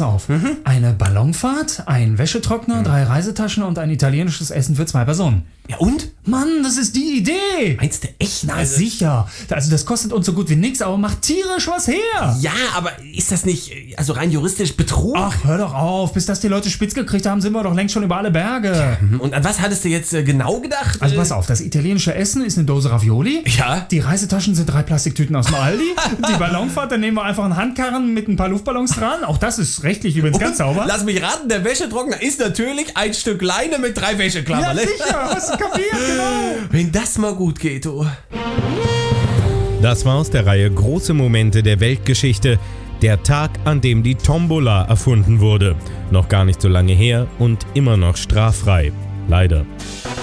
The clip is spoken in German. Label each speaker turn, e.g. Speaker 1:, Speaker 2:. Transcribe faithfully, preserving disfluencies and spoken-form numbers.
Speaker 1: pass auf. Mhm. Eine Ballonfahrt, ein Wäschetrockner, mhm. drei Reisetaschen und ein italienisches Essen für zwei Personen.
Speaker 2: Ja und?
Speaker 1: Mann, das ist die Idee.
Speaker 2: Meinst du echt?
Speaker 1: Na also, sicher. Also das kostet uns so gut wie nix, aber macht tierisch was her.
Speaker 2: Ja, aber ist das nicht, also rein juristisch Betrug?
Speaker 1: Ach, hör doch auf. Bis das die Leute spitz gekriegt haben, sind wir doch längst schon über alle Berge.
Speaker 2: Und an was hattest du jetzt äh, genau gedacht?
Speaker 1: Also pass auf, das italienische Essen ist eine Dose Ravioli.
Speaker 2: Ja.
Speaker 1: Die Reisetaschen sind drei Plastiktüten aus dem Aldi. Die Ballonfahrt, dann nehmen wir einfach einen Handkarren mit ein paar Luftballons dran. Auch das ist rechtlich übrigens
Speaker 2: Und,
Speaker 1: ganz sauber.
Speaker 2: Lass mich raten, der Wäschetrockner ist natürlich ein Stück Leine mit drei Wäscheklammern.
Speaker 1: Ja, sicher. Hast du kapiert, genau.
Speaker 2: Wenn das mal gut geht, du.
Speaker 3: Das war aus der Reihe Große Momente der Weltgeschichte. Der Tag, an dem die Tombola erfunden wurde. Noch gar nicht so lange her und immer noch straffrei. Leider.